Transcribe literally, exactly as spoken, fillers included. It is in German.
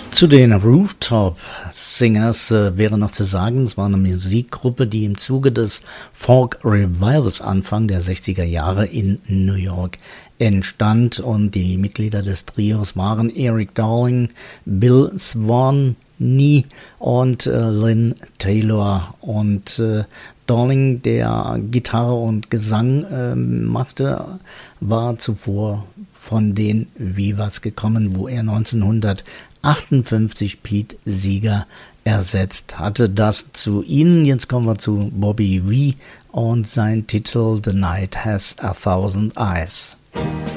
Zu den Rooftop Singers äh, wäre noch zu sagen, es war eine Musikgruppe, die im Zuge des Folk Revivals Anfang der sechziger Jahre in New York entstand, und die Mitglieder des Trios waren Eric Darling, Bill Swanee und äh, Lynn Taylor. Und äh, Darling, der Gitarre und Gesang äh, machte, war zuvor von den Vivas gekommen, wo er neunzehnhundertachtundfünfzig Pete Seeger ersetzt hatte. Das zu ihnen. Jetzt kommen wir zu Bobby Vee und sein Titel The Night Has a Thousand Eyes.